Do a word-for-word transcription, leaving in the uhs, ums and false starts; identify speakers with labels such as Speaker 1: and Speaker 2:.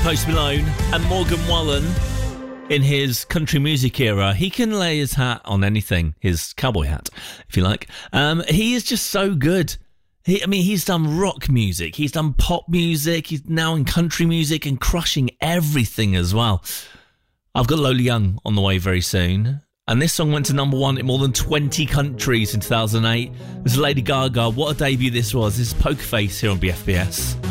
Speaker 1: Post Malone and Morgan Wallen in his country music era. He can lay his hat on anything, his cowboy hat, if you like. Um, he is just so good. He, I mean, he's done rock music, he's done pop music, he's now in country music and crushing everything as well. I've got Lola Young on the way very soon. And this song went to number one in more than twenty countries in two thousand eight. This is Lady Gaga. What a debut this was. This is Poker Face here on B F B S.